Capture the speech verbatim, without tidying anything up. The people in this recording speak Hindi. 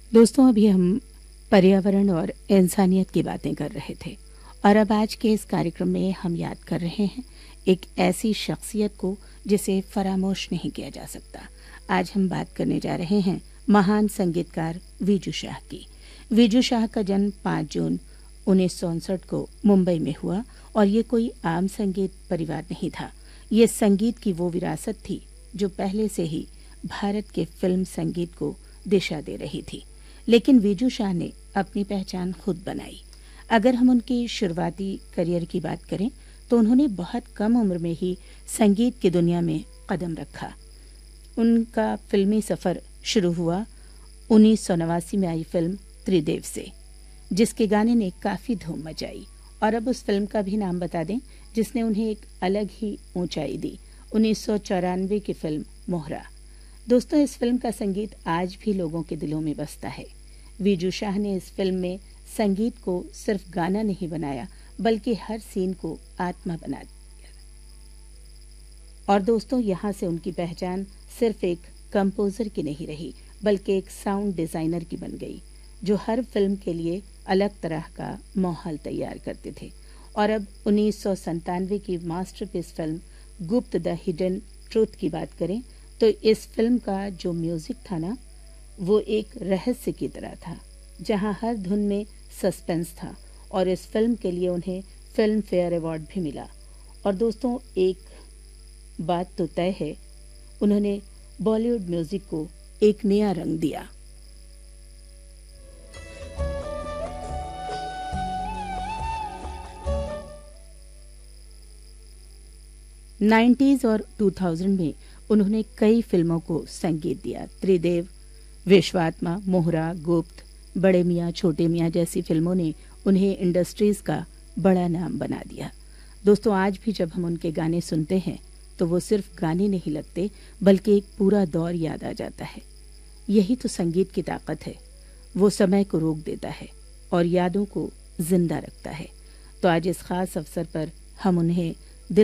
दोस्तों, अभी हम पर्यावरण और इंसानियत की बातें कर रहे थे और अब आज के इस कार्यक्रम में हम याद कर रहे हैं एक ऐसी शख्सियत को जिसे फरामोश नहीं किया जा सकता। आज हम बात करने जा रहे हैं महान संगीतकार वीजू शाह की। वीजू शाह का जन्म पाँच जून उन्नीस सौ उनसठ को मुंबई में हुआ और ये कोई आम संगीत परिवार नहीं था। ये संगीत की वो विरासत थी जो पहले से ही भारत के फिल्म संगीत को दिशा दे रही थी। लेकिन वीजू शाह ने अपनी पहचान खुद बनाई। अगर हम उनकी शुरुआती करियर की बात करें तो उन्होंने बहुत कम उम्र में ही संगीत की दुनिया में कदम रखा। उनका फिल्मी सफर शुरू हुआ उन्नीस सौ नवासी में आई फिल्म त्रिदेव से, जिसके गाने ने काफी धूम मचाई। और अब उस फिल्म का भी नाम बता दें जिसने उन्हें एक अलग ही ऊंचाई दी, उन्नीस सौ चौरानवे की फिल्म मोहरा। दोस्तों, इस फिल्म का संगीत आज भी लोगों के दिलों में बसता है। वीजू शाह ने इस फिल्म में संगीत को सिर्फ गाना नहीं बनाया बल्कि हर सीन को आत्मा बना दिया। और दोस्तों, यहाँ से उनकी पहचान सिर्फ एक कंपोजर की नहीं रही बल्कि एक साउंड डिजाइनर की बन गई, जो हर फिल्म के लिए अलग तरह का माहौल तैयार करते थे। और अब उन्नीस सौ संतानवे की मास्टरपीस फिल्म गुप्त द हिडन ट्रूथ की बात करें तो इस फिल्म का जो म्यूजिक था ना, वो एक रहस्य की तरह था, जहां हर धुन में सस्पेंस था। और इस फिल्म के लिए उन्हें फिल्म फेयर अवार्ड भी मिला। और दोस्तों, एक बात तो तय है, उन्होंने बॉलीवुड म्यूजिक को एक नया रंग दिया। नाइन्टीज और टू थाउज़ेंड में उन्होंने कई फिल्मों को संगीत दिया। त्रिदेव, विश्वात्मा, मोहरा, गुप्त, बड़े मियाँ छोटे मियाँ जैसी फिल्मों ने उन्हें इंडस्ट्रीज का बड़ा नाम बना दिया। दोस्तों, आज भी जब हम उनके गाने सुनते हैं तो वो सिर्फ गाने नहीं लगते बल्कि एक पूरा दौर याद आ जाता है। यही तो संगीत की ताकत है, वो समय को रोक देता है और यादों को जिंदा रखता है। तो आज इस खास अवसर पर हम उन्हें